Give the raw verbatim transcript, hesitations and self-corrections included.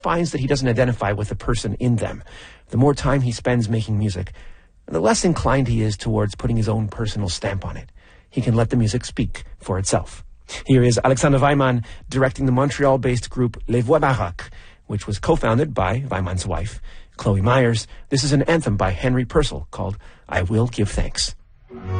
finds that he doesn't identify with the person in them. The more time he spends making music, the less inclined he is towards putting his own personal stamp on it. He can let the music speak for itself. Here is Alexander Weimann directing the Montreal-based group Les Voix Baroques, which was co-founded by Weimann's wife, Chloe Myers. This is an anthem by Henry Purcell called I Will Give Thanks.